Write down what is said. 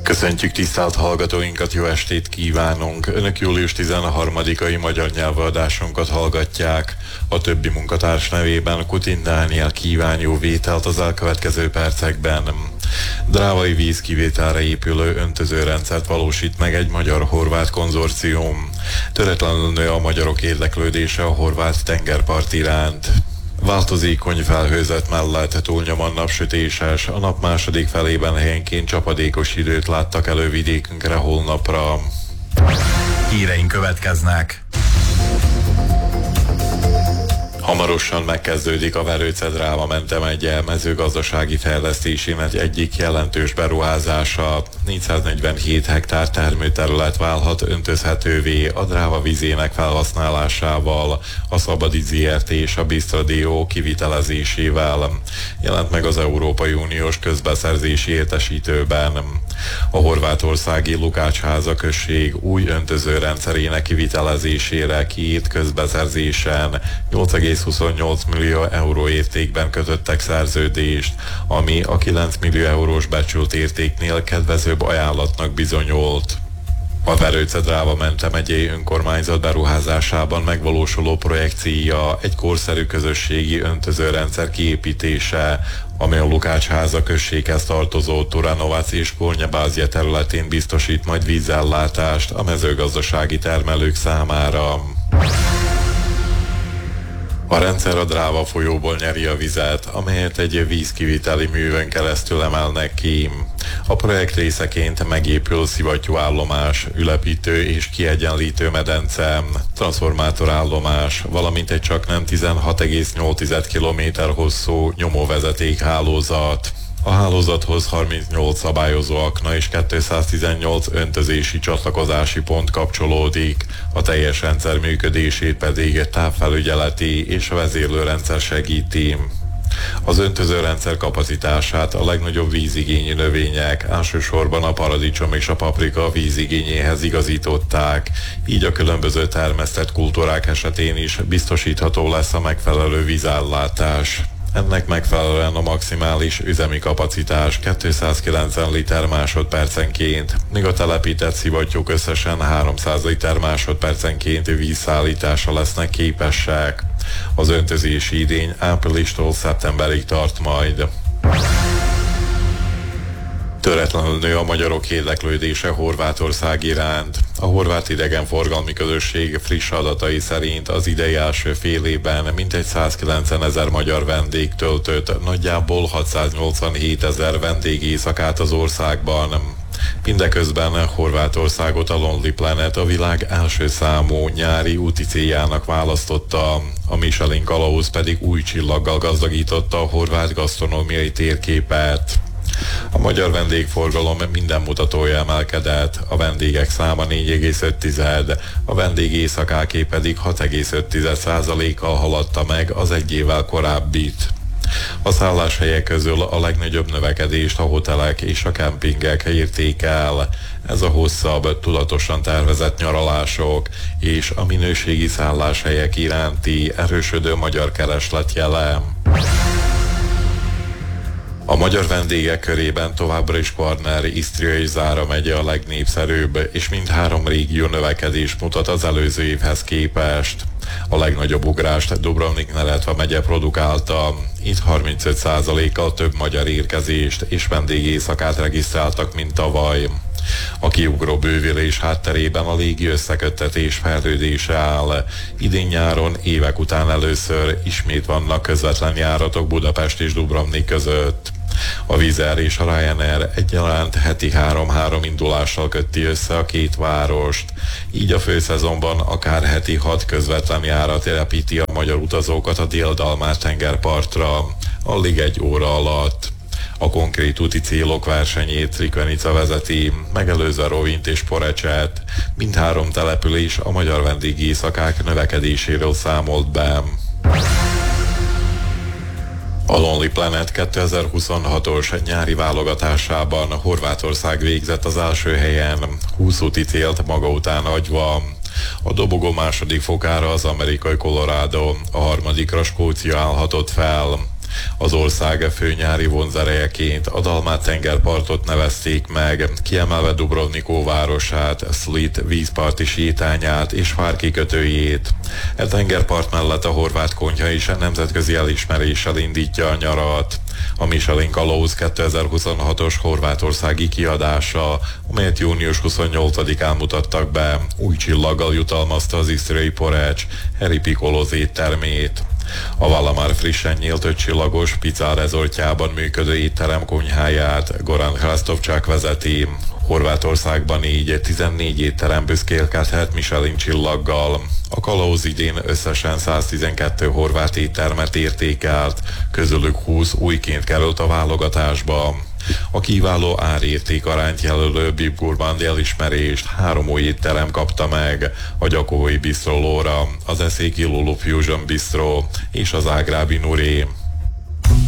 Köszöntjük tisztelt hallgatóinkat, jó estét kívánunk! Önök július 13-ai magyar nyelvű adásunkat hallgatják. A többi munkatárs nevében Kutin Dániel kíván jó vételt az elkövetkező percekben. Drávai vízkivételre épülő öntözőrendszert valósít meg egy magyar-horvát konzorcium. Töretlenül nő a magyarok érdeklődése a horvát tengerpart iránt. Változékony felhőzet mellett túlnyomon napsütéses, a nap második felében helyenként csapadékos időt láttak elő vidékünkre holnapra. Híreink következnek. Hamarosan megkezdődik a Verőce-Dráva Mente megye mezőgazdasági fejlesztésének egyik jelentős beruházása. 447 hektár termőterület válhat öntözhetővé a Dráva vizének felhasználásával, a Szabadi ZRT és a Bistro kivitelezésével. Jelent meg az Európai Uniós közbeszerzési értesítőben. A horvátországi Lukács-háza község új öntözőrendszerének kivitelezésére kiírt közbeszerzésen 8,28 millió euró értékben kötöttek szerződést, ami a 9 millió eurós becsült értéknél kedvezőbb ajánlatnak bizonyult. A Verőce-Dráva Mente megyei önkormányzat beruházásában megvalósuló projekt célja egy korszerű közösségi öntözőrendszer kiépítése, amely a Lukács-háza községhez tartozó Turanovac és Kolnyabázja területén biztosít majd vízellátást a mezőgazdasági termelők számára. A rendszer a Dráva folyóból nyeri a vizet, amelyet egy vízkiviteli művön keresztül emelnek ki. A projekt részeként megépül szivattyúállomás, ülepítő és kiegyenlítő medence, transformátorállomás, valamint egy csaknem 16,8 km hosszú nyomóvezetékhálózat. A hálózathoz 38 szabályozó akna és 218 öntözési csatlakozási pont kapcsolódik, a teljes rendszer működését pedig távfelügyeleti és a vezérlőrendszer segíti. Az öntözőrendszer kapacitását a legnagyobb vízigényű növények, elsősorban a paradicsom és a paprika vízigényéhez igazították, így a különböző termesztett kultúrák esetén is biztosítható lesz a megfelelő vízellátás. Ennek megfelelően a maximális üzemi kapacitás 290 liter másodpercenként, míg a telepített szivattyúk összesen 300 liter másodpercenként vízszállítása lesznek képesek. Az öntözési idény áprilistól szeptemberig tart majd. Töretlenül nő a magyarok érdeklődése Horvátország iránt. A horvát idegenforgalmi közösség friss adatai szerint az idei első fél évben mintegy 190 000 magyar vendég töltött nagyjából 687 000 vendégéjszakát az országban. Mindeközben Horvátországot a Lonely Planet a világ első számú nyári úti céljának választotta, a Michelin kalauz pedig új csillaggal gazdagította a horvát gasztronómiai térképet. A magyar vendégforgalom minden mutatója emelkedett, a vendégek száma 4,5, a vendégéjszakáké pedig 6,5%-kal haladta meg az egy évvel korábbit. A szálláshelyek közül a legnagyobb növekedést a hotelek és a kempingek érték el. Ez a hosszabb, tudatosan tervezett nyaralások és a minőségi szálláshelyek iránti erősödő magyar kereslet jele. A magyar vendégek körében továbbra is Kvarner, Isztria és Zára megye a legnépszerűbb, és mindhárom régió növekedés mutat az előző évhez képest. A legnagyobb ugrást Dubrovnik-Neretva megye produkálta, itt 35%-kal több magyar érkezést és vendégéjszakát regisztráltak, mint tavaly. A kiugró bővülés hátterében a légi összeköttetés fejlődése áll. Idén nyáron évek után először ismét vannak közvetlen járatok Budapest és Dubrovnik között. A Wizz Air és a Ryanair egyaránt heti 3-3 indulással kötti össze a két várost. Így a főszezonban akár heti 6 közvetlen járat telepíti a magyar utazókat a Dél-Dalmár tengerpartra, alig egy óra alatt. A konkrét úti célok versenyét Crikvenica vezeti, megelőzve Rovint és Porecset. Mindhárom település a magyar vendégéjszakák növekedéséről számolt be. A Lonely Planet 2026-os nyári válogatásában Horvátország végzett az első helyen, 20 úti célt maga után hagyva. A dobogó második fokára az amerikai Colorado, a harmadikra Skócia állhatott fel. Az ország főnyári vonzerejeként a Dalmát tengerpartot nevezték meg, kiemelve Dubrovnikó városát, Split vízparti sétányát és Fár-kikötőjét. E tengerpart mellett a horvát konyha is nemzetközi elismeréssel indítja a nyarat. A Michelin Kalauz 2026-os horvátországi kiadása, amelyet június 28-án mutattak be, új csillaggal jutalmazta az isztriai Poreč Heri Piccolo éttermét. A Valamar frissen nyílt 5 csillagos Pizza rezortjában működő étterem konyháját Goran Hrastovcsák vezeti. Horvátországban így 14 étterem büszkélkedhet Michelin csillaggal. A Kalauz idén összesen 112 horvát éttermet értékelt, közülük 20 újként került a válogatásba. A kiváló árérték arányt jelölő Bib Gourmand elismerést 3 új étterem kapta meg, a Gyakovói Bistro Lóra, az Eszéki Lulu Fusion Bistro és az Ágrábi Nuré.